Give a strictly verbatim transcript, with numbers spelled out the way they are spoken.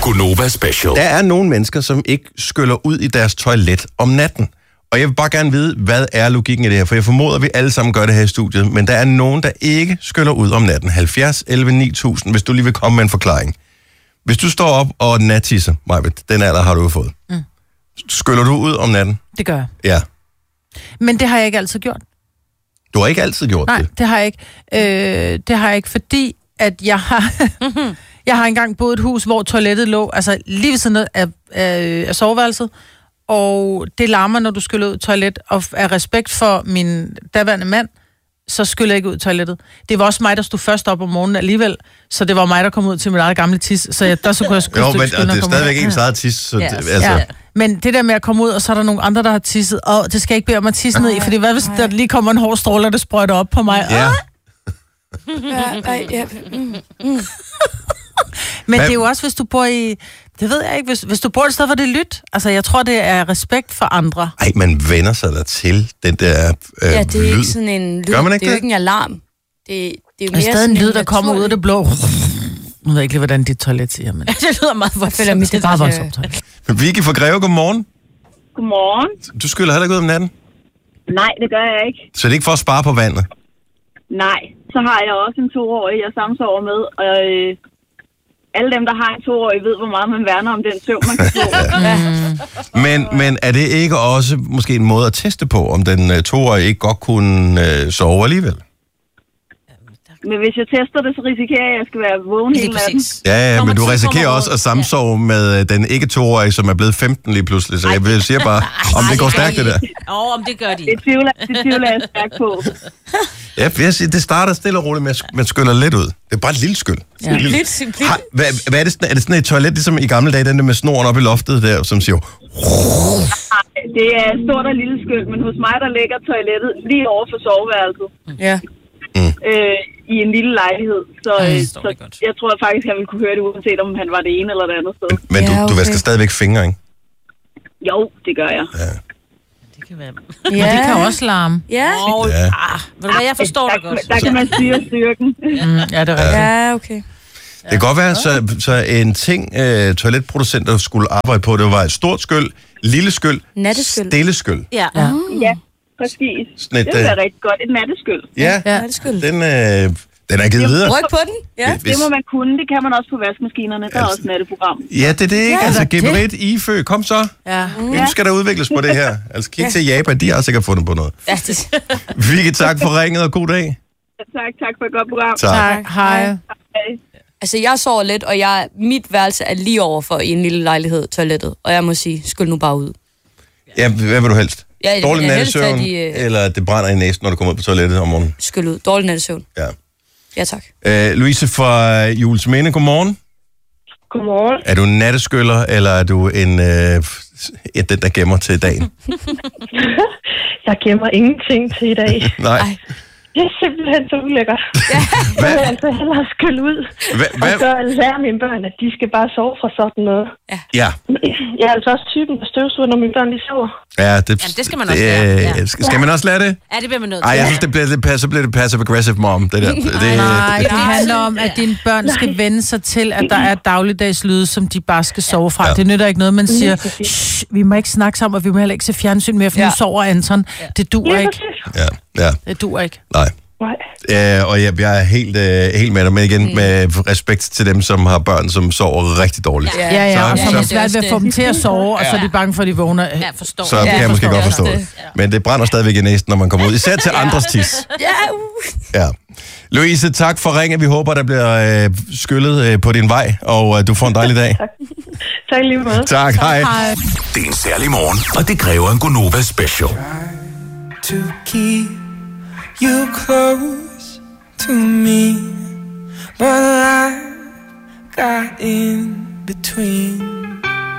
Gonova Special. Der er nogle mennesker, som ikke skyller ud i deres toilet om natten. Og jeg vil bare gerne vide, hvad er logikken i det her? For jeg formoder, at vi alle sammen gør det her i studiet. Men der er nogen, der ikke skyller ud om natten. halvfjerds elleve ni tusind, hvis du lige vil komme med en forklaring. Hvis du står op og nattisser, Majbet, den alder har du jo fået. Mm. Skyller du ud om natten? Det gør jeg. Ja. Men det har jeg ikke altid gjort. Du har ikke altid gjort Nej, det? Nej, det har jeg ikke. Øh, det har jeg ikke, fordi at jeg har... jeg har engang boet i et hus, hvor toilettet lå altså lige ved siden af, af, af soveværelset. Og det larmer, når du skyller ud i toilet. Og af respekt for min daværende mand, så skyller jeg ikke ud i toilettet. Det var også mig, der stod først op om morgenen alligevel. Så det var mig, der kom ud til mit eget gamle tis. Så jeg, der så kunne jeg skynde Jo, men det er stadigvæk ens eget tis. Så ja. det, altså. Ja. Men det der med at komme ud, og så er der nogle andre, der har tisset, og det skal jeg ikke bede om at tisse ned i, fordi hvad hvis der lige kommer en hård stråle, og det sprøjter op på mig? Ja. ja, ej, ja. Mm, mm. Men det er jo også, hvis du bor i... Det ved jeg ikke. Hvis, hvis du bor et sted, hvor det er lyt. Altså, jeg tror, det er respekt for andre. Ej, man vender sig der til den der øh, Ja, det er lyd. ikke sådan en lyd. Gør man ikke det er jo det? ikke en alarm. Det, det er jo mere stadig en lyd, der kommer ud af det blå. Nu ved jeg ikke lige, hvordan dit toilet siger, men... det lyder meget voldsomt. Det er meget voldsomt toilet. Vicky fra Greve, godmorgen. Godmorgen. Du skyller heller ikke ud om natten? Nej, det gør jeg ikke. Så det er ikke for at spare på vandet? Nej, så har jeg også en toårig, jeg samsover med, og øh, alle dem, der har en toårig, ved, hvor meget man værner om den søvn, man kan få. ja. men, men er det ikke også måske en måde at teste på, om den uh, toårige ikke godt kunne uh, sove alligevel? Men hvis jeg tester det, så risikerer jeg, at jeg skal være vågen hele natten. Ja, ja, men du risikerer også at samsove med uh, den ikke-toårige, som er blevet femten lige pludselig. Så jeg vil sige bare, om det går stærkt det der. Åh, oh, om det gør de. Det tvivler, det tvivler jeg stærkt på. Ja, for jeg siger, det starter stille og roligt med, at man skyller lidt ud. Det er bare et lille skyld. Ja. Lille. Lidt simpelt. Har, hvad, hvad er det sådan? Er det sådan et toilet, ligesom i gamle dage, den der med snoren op i loftet der, som siger... Nej, det er stort og lille skyld, men hos mig, der ligger toilettet lige over for soveværelset. Ja. Mm. Øh, i en lille lejlighed. Så, øh, så jeg tror faktisk, han ville kunne høre det, uanset om han var det ene eller det andet sted. Men du, ja, okay. du vasker stadigvæk fingre, ikke? Jo, det gør jeg. Ja. Det kan være... Ja. Men det kan også larme. Ja. Oh, ja. Ah, ved du hvad, jeg forstår der, det godt. Der kan man styre styrken. Mm, ja, det er rigtigt. Ja, okay. Det kan godt være, så, så en ting, uh, toiletproducenter skulle arbejde på, det var et stort skyld, lille skyld, natteskyld, stille skyld. Ja. Ja. Ja, præcis. Sådan et, det vil være rigtig godt. Et natteskyld. Ja, ja. den, øh, den er givet videre. Ryk på den. Ja. Det må man kunne. Det kan man også på vaskemaskinerne. Der er også natteprogram. Ja, det er det ikke. Ja, altså, det. Geberit, Ifø, kom så. Ja. Nu skal der udvikles på det her. Altså, kig til Japan, de har sikkert fundet på noget. Ja, det... Vicky, tak for ringet, og god dag. Tak, tak for et godt program. Tak. Tak. Hej. Hej. Altså, jeg sover lidt, og jeg, mit værelse er lige overfor i en lille lejlighed, toilettet. Og jeg må sige, skyld nu bare ud. Ja, hvad vil du helst? Ja, Dårlig jeg helst nattesøvn, have de, øh, eller det brænder i næsen, når du kommer ud på toilettet om morgenen? Skyld ud. Dårlig nattesøvn. Ja. Ja, tak. Øh, Louise fra Julesminde, godmorgen. Godmorgen. Er du en natteskyller, eller er du en, øh, et, den, der gemmer til dagen? Jeg gemmer ingenting til i dag. Nej. Ej. Det er simpelthen så ulækkert. Ja. Jeg vil altså hellere skylle ud. Hva, og hvad? så lære mine børn, at de skal bare sove fra sådan noget. Ja. Ja. Jeg er altså også typen, der støvsuger, når mine børn lige sover. Ja, det, Jamen, det skal man også lære. Ja. Skal, skal man også lære det? Ja, det bliver man nødt til. Ej, jeg synes, det bliver, det, så bliver det passive-aggressive mom, det der. Det, Nej, det, det handler om, at dine børn skal vende sig til, at der er dagligdags lyde, som de bare skal sove fra. Ja. Det nytter ikke noget, man siger, shh, vi må ikke snakke sammen, og vi må heller ikke se fjernsyn mere, for Ja. nu sover Anton. Det duer ikke. ja, ja, Det duer ikke. nej. Nej. Øh, og jeg, jeg er helt, øh, helt med dig, men igen med respekt til dem, som har børn, som sover rigtig dårligt. Ja. Ja, ja, og Så- som så- er svært ved at få dem til at sove, og så er de bange for, at de vågner. Ja, forstår. Så kan jeg måske godt forstå det. Men det brænder stadigvæk i næsten, når man kommer ud. Især til andres tis. Ja, uh. Ja. Louise, tak for ringen. Vi håber, der bliver øh, skyllet øh, på din vej, og øh, du får en dejlig dag. Tak lige måde. Tak, hej. Hej. Det er en særlig morgen, og det kræver en Gonova Special. To keep you close to me, but life got in between.